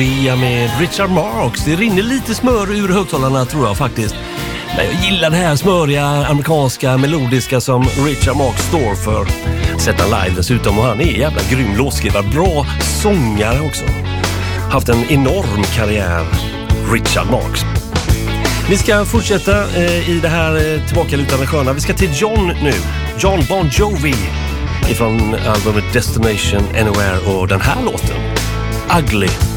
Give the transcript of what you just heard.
Med Richard Marx. Det rinner lite smör ur högtalarna tror jag faktiskt. Men jag gillar det här smöriga, amerikanska, melodiska som Richard Marx står för. Sett han live dessutom och han är jävla grym låtskrivare. Bra sångare också. Haft en enorm karriär, Richard Marx. Vi ska fortsätta i det här tillbakalutande sköna. Vi ska till John nu. John Bon Jovi ifrån albumet Destination Anywhere och den här låten, Ugly.